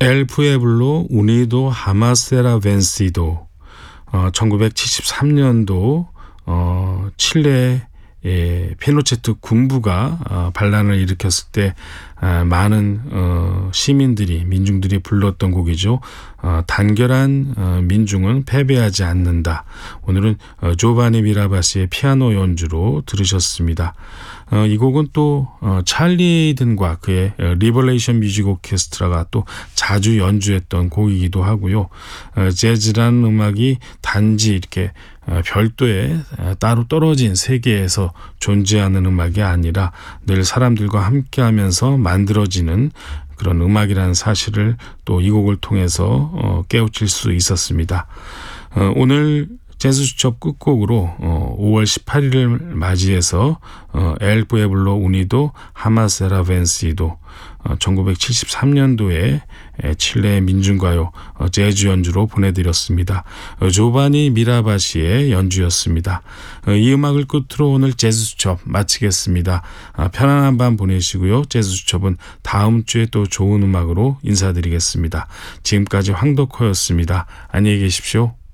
엘 푸에블로 우니도 하마세라 벤시도 1973년도 칠레 피노체트 군부가 반란을 일으켰을 때 많은 시민들이 민중들이 불렀던 곡이죠. 단결한 민중은 패배하지 않는다. 오늘은 조바니 미라바시의 피아노 연주로 들으셨습니다. 이 곡은 또 찰리 든과 그의 리버레이션 뮤직 오케스트라가 또 자주 연주했던 곡이기도 하고요. 재즈라는 음악이 단지 이렇게 별도의 따로 떨어진 세계에서 존재하는 음악이 아니라 늘 사람들과 함께하면서 만들어지는 그런 음악이라는 사실을 또 이 곡을 통해서 깨우칠 수 있었습니다. 오늘 재즈 수첩 끝곡으로 5월 18일을 맞이해서 엘 푸에블로 우니도 하마세라 벤시도 1973년도에 칠레의 민중가요 재즈 연주로 보내드렸습니다. 조바니 미라바시의 연주였습니다. 이 음악을 끝으로 오늘 재즈 수첩 마치겠습니다. 편안한 밤 보내시고요. 재즈 수첩은 다음 주에 또 좋은 음악으로 인사드리겠습니다. 지금까지 황덕호였습니다. 안녕히 계십시오.